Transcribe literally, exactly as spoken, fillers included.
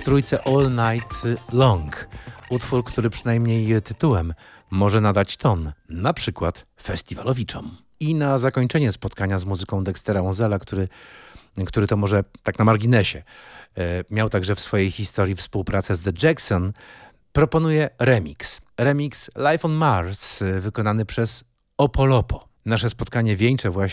w trójce All Night Long. Utwór, który przynajmniej tytułem może nadać ton, na przykład festiwalowiczom. I na zakończenie spotkania z muzyką Dextera Wansella, który, który to może tak na marginesie e, miał także w swojej historii współpracę z The Jackson, proponuję remix. Remix Live on Mars, e, wykonany przez Opolopo. Nasze spotkanie wieńczę właśnie